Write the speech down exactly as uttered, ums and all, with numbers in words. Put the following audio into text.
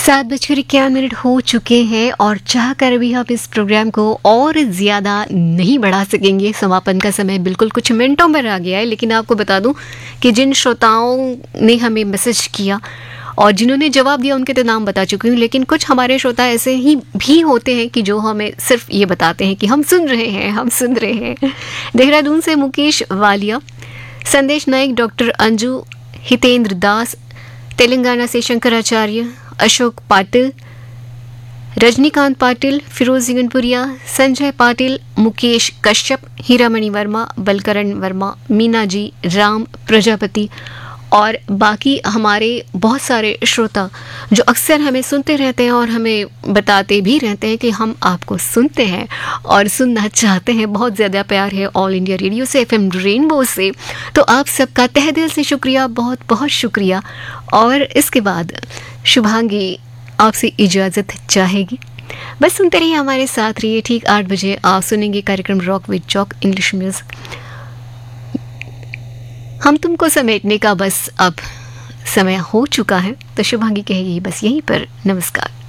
सात बजकर इक्यावन मिनट हो चुके हैं और चाह कर भी हम इस प्रोग्राम को और ज़्यादा नहीं बढ़ा सकेंगे। समापन का समय बिल्कुल कुछ मिनटों में आ गया है, लेकिन आपको बता दूं कि जिन श्रोताओं ने हमें मैसेज किया और जिन्होंने जवाब दिया उनके तो नाम बता चुकी हूँ, लेकिन कुछ हमारे श्रोता ऐसे ही भी होते हैं कि जो हमें सिर्फ ये बताते हैं कि हम सुन रहे हैं हम सुन रहे हैं। देहरादून से मुकेश वालिया, संदेश नाइक, डॉक्टर अंजू, हितेंद्र दास, तेलंगाना से शंकराचार्य, अशोक पाटिल, रजनीकांत पाटिल, फिरोज जिगनपुरिया, संजय पाटिल, मुकेश कश्यप, हीरामणि वर्मा, बलकरण वर्मा, मीना जी, राम प्रजापति और बाकी हमारे बहुत सारे श्रोता जो अक्सर हमें सुनते रहते हैं और हमें बताते भी रहते हैं कि हम आपको सुनते हैं और सुनना चाहते हैं। बहुत ज़्यादा प्यार है ऑल इंडिया रेडियो से, एफएम रेनबो से। तो आप सबका तहे दिल से शुक्रिया, बहुत बहुत शुक्रिया। और इसके बाद शुभांगी आपसे इजाज़त चाहेगी। बस सुनते रहिए, हमारे साथ रहिए। ठीक आठ बजे आप सुनेंगे कार्यक्रम rock with Jacques English music. हम तुमको समेटने का बस अब समय हो चुका है, तो शुभांगी कहेगी बस यहीं पर नमस्कार।